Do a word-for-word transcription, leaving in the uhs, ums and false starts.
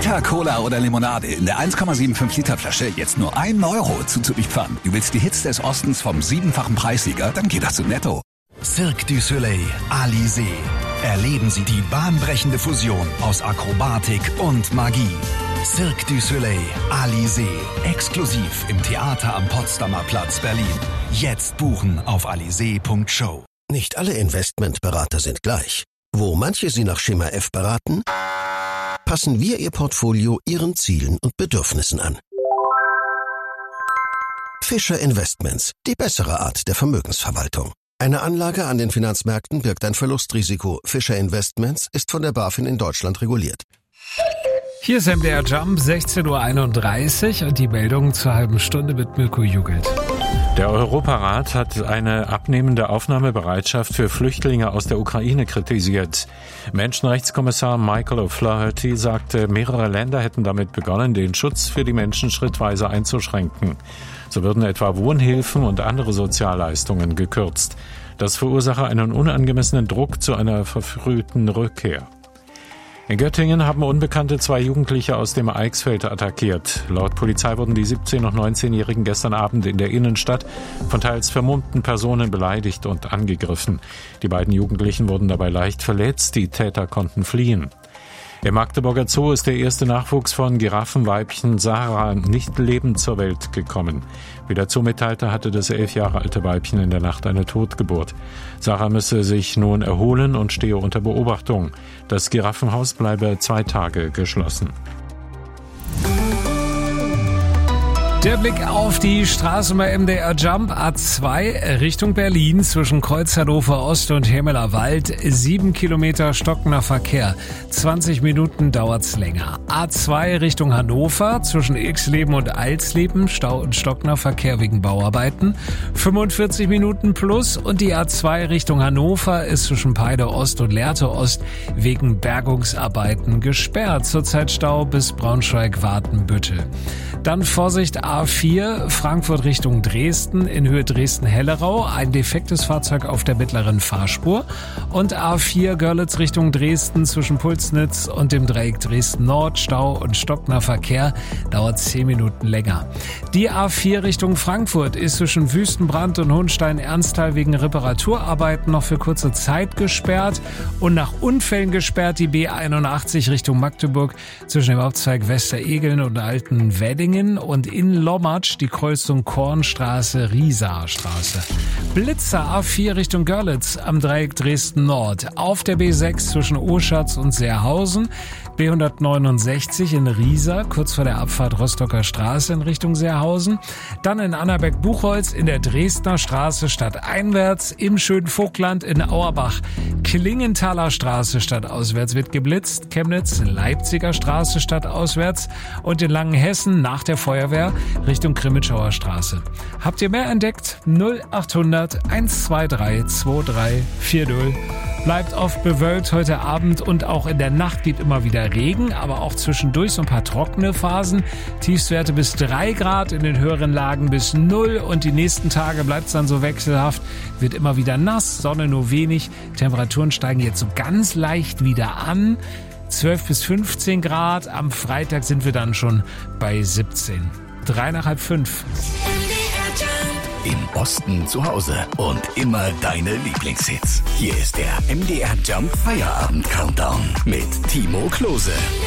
Fanta, Cola oder Limonade in der eins Komma fünfundsiebzig Liter Flasche jetzt nur ein Euro zuzüglich Pfand. Du willst die Hits des Ostens vom siebenfachen Preissieger? Dann geht das zu Netto. Cirque du Soleil, Alizé. Erleben Sie die bahnbrechende Fusion aus Akrobatik und Magie. Cirque du Soleil, Alizé. Exklusiv im Theater am Potsdamer Platz, Berlin. Jetzt buchen auf alizé punkt show. Nicht alle Investmentberater sind gleich. Wo manche Sie nach Schema F beraten, passen wir Ihr Portfolio Ihren Zielen und Bedürfnissen an. Fischer Investments, die bessere Art der Vermögensverwaltung. Eine Anlage an den Finanzmärkten birgt ein Verlustrisiko. Fischer Investments ist von der BaFin in Deutschland reguliert. Hier ist M D R Jump, sechzehn Uhr einunddreißig und die Meldung zur halben Stunde mit Mirko Jugelt. Der Europarat hat eine abnehmende Aufnahmebereitschaft für Flüchtlinge aus der Ukraine kritisiert. Menschenrechtskommissar Michael O'Flaherty sagte, mehrere Länder hätten damit begonnen, den Schutz für die Menschen schrittweise einzuschränken. So würden etwa Wohnhilfen und andere Sozialleistungen gekürzt. Das verursache einen unangemessenen Druck zu einer verfrühten Rückkehr. In Göttingen haben Unbekannte zwei Jugendliche aus dem Eichsfeld attackiert. Laut Polizei wurden die siebzehn- und neunzehnjährigen gestern Abend in der Innenstadt von teils vermummten Personen beleidigt und angegriffen. Die beiden Jugendlichen wurden dabei leicht verletzt, die Täter konnten fliehen. Im Magdeburger Zoo ist der erste Nachwuchs von Giraffenweibchen Sarah nicht lebend zur Welt gekommen. Wie der Zoo mitteilte, hatte das elf Jahre alte Weibchen in der Nacht eine Totgeburt. Sarah müsse sich nun erholen und stehe unter Beobachtung. Das Giraffenhaus bleibe zwei Tage geschlossen. Der Blick auf die Straßen bei M D R Jump A zwei Richtung Berlin zwischen Kreuz Hannover Ost und Hemeler Wald. Sieben Kilometer stockender Verkehr. zwanzig Minuten dauert's länger. A zwei Richtung Hannover zwischen Ilksleben und Alsleben. Stau und stockender Verkehr wegen Bauarbeiten. fünfundvierzig Minuten plus. Und die A zwei Richtung Hannover ist zwischen Peide Ost und Lehrte Ost wegen Bergungsarbeiten gesperrt. Zurzeit Stau bis Braunschweig-Wartenbüttel. Dann Vorsicht A vier, Frankfurt Richtung Dresden, in Höhe Dresden-Hellerau, ein defektes Fahrzeug auf der mittleren Fahrspur. Und A vier Görlitz Richtung Dresden zwischen Pulsnitz und dem Dreieck Dresden-Nord, Stau und stockender Verkehr, dauert zehn Minuten länger. Die A vier Richtung Frankfurt ist zwischen Wüstenbrand und Hohenstein-Ernsthal wegen Reparaturarbeiten noch für kurze Zeit gesperrt und nach Unfällen gesperrt die B einundachtzig Richtung Magdeburg zwischen dem Hauptzweig Westeregeln und Alten Weddingen und in Lommatsch die Kreuzung Kornstraße, Riesaerstraße. Blitzer A vier Richtung Görlitz am Dreieck Dresden-Nord. Auf der B sechs zwischen Oschatz und Seerhausen. B hundertneunundsechzig in Riesa, kurz vor der Abfahrt Rostocker Straße in Richtung Seerhausen. Dann in Annaberg-Buchholz in der Dresdner Straße stadteinwärts. Im schönen Vogtland in Auerbach. Klingenthaler Straße stadtauswärts wird geblitzt. Chemnitz, Leipziger Straße stadtauswärts. Und in Langenhessen nach der Feuerwehr Richtung Grimmitschauer Straße. Habt ihr mehr entdeckt? null achthundert hundertzweiundzwanzig drei vier null. Bleibt oft bewölkt heute Abend und auch in der Nacht geht immer wieder Regen, aber auch zwischendurch so ein paar trockene Phasen. Tiefstwerte bis drei Grad, in den höheren Lagen bis null und die nächsten Tage bleibt es dann so wechselhaft. Wird immer wieder nass, Sonne nur wenig. Temperaturen steigen jetzt so ganz leicht wieder an. zwölf bis fünfzehn Grad. Am Freitag sind wir dann schon bei siebzehn. Drei nach halb fünf. Im Osten zu Hause und immer deine Lieblingshits. Hier ist der M D R Jump Feierabend Countdown mit Timo Klose.